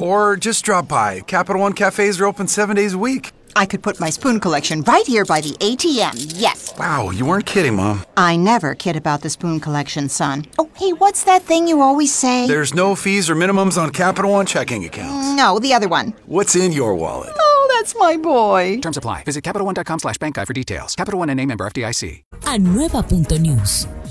Or just drop by. Capital One cafes are open 7 days a week. I could put my spoon collection right here by the ATM, yes. Wow, you weren't kidding, Mom. I never kid about the spoon collection, son. Oh, hey, what's that thing you always say? There's no fees or minimums on Capital One checking accounts. No, the other one. What's in your wallet? Oh, that's my boy. Terms apply. Visit CapitalOne.com/bank guide for details. Capital One, N.A., member FDIC. A nueva.news.